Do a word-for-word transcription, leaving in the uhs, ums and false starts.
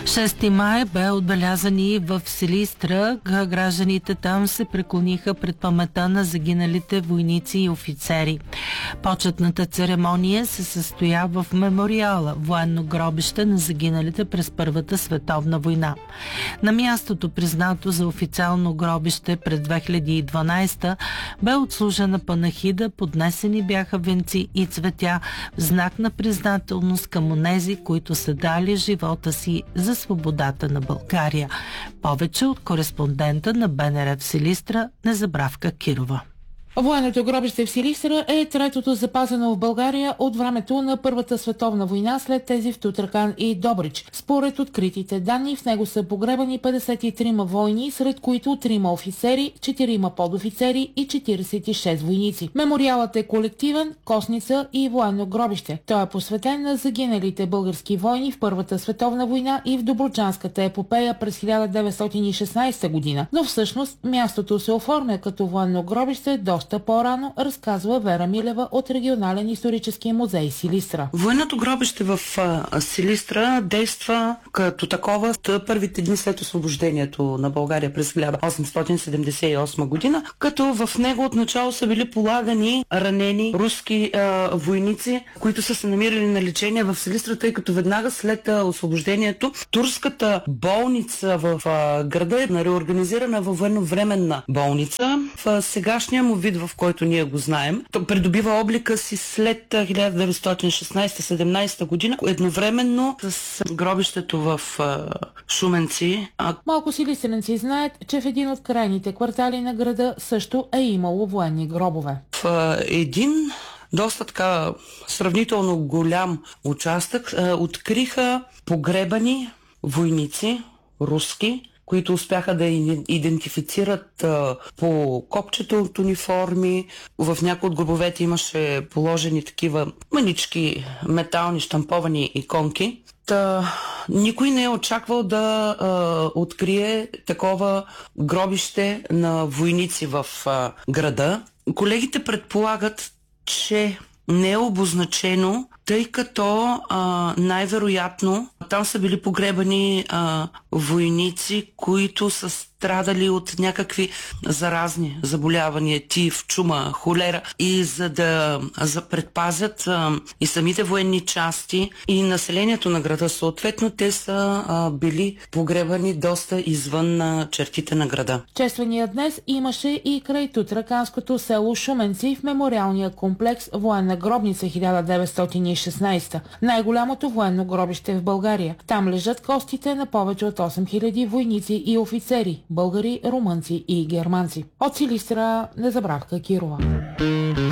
шести май бе отбелязан и в Силистра. Гражданите там се преклониха пред паметта на загиналите войници и офицери. Почетната церемония се състоя в мемориала, военно гробище на загиналите през Първата световна война. На мястото, признато за официално гробище през две хиляди и дванадесета, бе отслужена панахида, поднесени бяха венци и цветя в знак на признателност към онези, които са дали живота си за свободата на България. Повече от кореспондента на БНР в Силистра Незабравка Кирова. Военното гробище в Силистра е третото запазено в България от времето на Първата световна война след тези в Тутракан и Добрич. Според откритите данни в него са погребани петдесет и трима войни, сред които трима офицери, четирима подофицери и четиридесет и шест войници. Мемориалът е колективен, костница и военно гробище. Той е посветен на загиналите български войни в Първата световна война и в Добруджанската епопея през хиляда деветстотин и шестнадесета година. Но всъщност мястото се оформя като военно гробище доста по-рано, разказва Вера Милева от Регионален исторически музей Силистра. Военното гробище в а, Силистра действа като такова първите дни след освобождението на България през хиляда осемстотин седемдесет и осма година, като в него отначало са били полагани ранени руски а, войници, които са се намирали на лечение в Силистра, тъй като веднага след а, освобождението турската болница в а, града е реорганизирана във военновременна болница. В а, сегашния му вид, в който ние го знаем. То придобива облика си след хиляда деветстотин и шестнадесета седемнадесета година, едновременно с гробището в а, Шуменци. А... Малко силистренци знаят, че в един от крайните квартали на града също е имало военни гробове. В а, един доста така сравнително голям участък а, откриха погребани войници руски, които успяха да идентифицират а, по копчета от униформи. В някои от гробовете имаше положени такива мънички метални штамповани иконки. Та, никой не е очаквал да а, открие такова гробище на войници в а, града. Колегите предполагат, че не е обозначено, тъй като а, най-вероятно там са били погребани а, войници, които са страдали от някакви заразни заболявания, тиф, чума, холера, и за да за предпазят а, и самите военни части и населението на града, съответно те са а, били погребани доста извън а, чертите на града. Чествания днес имаше и край тутраканското село Шуменци в мемориалния комплекс Военна гробница хиляда деветстотин и шестнадесета, най-голямото военно гробище в България. Там лежат костите на повече от осем хиляди войници и офицери, българи, румънци и германци. От Силистра Незабравка Кирова.